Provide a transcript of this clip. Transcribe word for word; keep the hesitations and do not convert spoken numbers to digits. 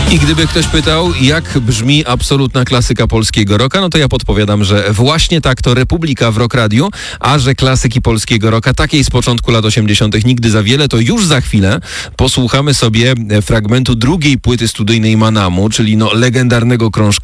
I gdyby ktoś pytał, jak brzmi absolutna klasyka polskiego rocka, no to ja podpowiadam, że właśnie tak to Republika w Rock Radiu, a że klasyki polskiego rocka, takiej z początku lat osiemdziesiątych nigdy za wiele, to już za chwilę posłuchamy sobie fragmentu drugiej płyty studyjnej Manamu, czyli no legendarnego krążka